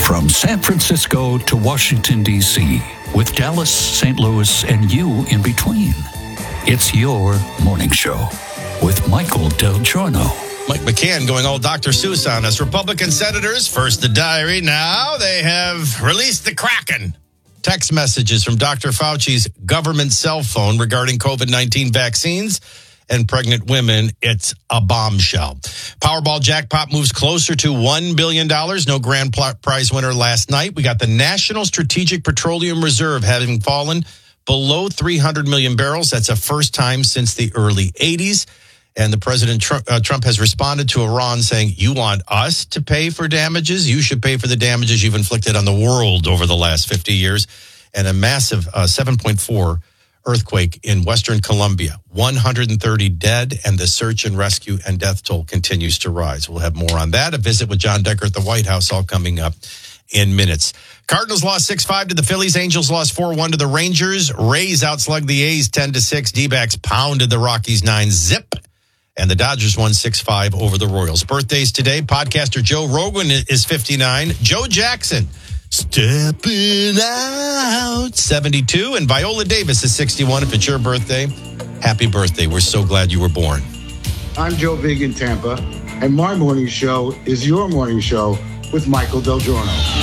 From San Francisco to Washington, D.C., with Dallas, St. Louis, and you in between. It's your morning show with Michael Del Giorno. Mike McCann going all Dr. Seuss on us. Republican senators, first the diary, now they have released the Kraken. Text messages from Dr. Fauci's government cell phone regarding COVID-19 vaccines and pregnant women. It's a bombshell. Powerball jackpot moves closer to $1 billion. No grand prize winner last night. We got the National Strategic Petroleum Reserve having fallen below 300 million barrels. That's a first time since the early 80s. And the President Trump has responded to Iran saying, you want us to pay for damages? You should pay for the damages you've inflicted on the world over the last 50 years. And a massive 7.4 earthquake in Western Colombia, 130 dead, and the search and rescue and death toll continues to rise. We'll have more on that. A visit with John Decker at the White House all coming up in minutes. Cardinals lost 6-5 to the Phillies. Angels lost 4-1 to the Rangers. Rays outslugged the A's 10-6. D-backs pounded the Rockies 9-zip. And the Dodgers won 6-5 over the Royals. Birthdays today, podcaster Joe Rogan is 59. Joe Jackson, stepping out, 72. And Viola Davis is 61. If it's your birthday, happy birthday. We're so glad you were born. I'm Joe Big in Tampa, and my morning show is your morning show with Michael Del Giorno.